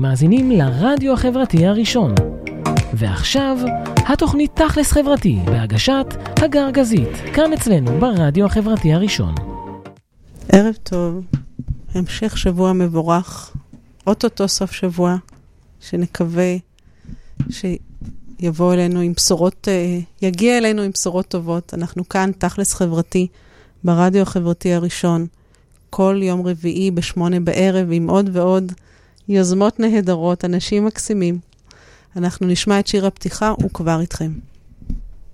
אתם מאזינים לרדיו החברתי הראשון. ועכשיו, התוכנית תכלס חברתי בהגשת הגר גזית, כאן אצלנו ברדיו החברתי הראשון. ערב טוב, המשך שבוע מבורך, אוטוטו סוף שבוע, שנקווה שיבוא אלינו עם בשורות, יגיע אלינו עם בשורות טובות. אנחנו כאן תכלס חברתי ברדיו החברתי הראשון, כל יום רביעי ב8 בערב, עם עוד ועוד יוזמות נהדרות, אנשים מקסימים. אנחנו נשמע את שיר הפתיחה וכבר איתכם.